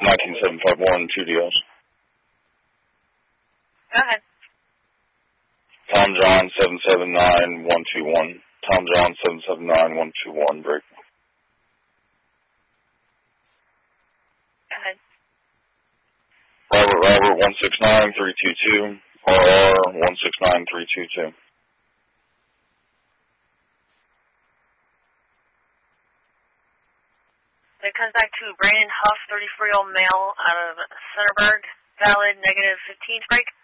19751, 2 deals. Go ahead. Tom John 779121. Tom John 779121, break. Go ahead. Robert 169322. RR 169322. It comes back to Brandon Huff, 34-year-old male out of Centerburg. Valid, -15, break.